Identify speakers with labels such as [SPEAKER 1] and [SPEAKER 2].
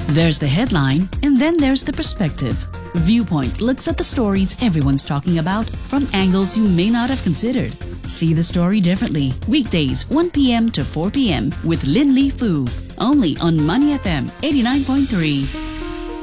[SPEAKER 1] There's the headline, and then there's the perspective. Viewpoint looks at the stories everyone's talking about from angles you may not have considered. See the story differently. Weekdays, 1 p.m. to 4 p.m. with Lin Li Fu. Only on Money FM 89.3.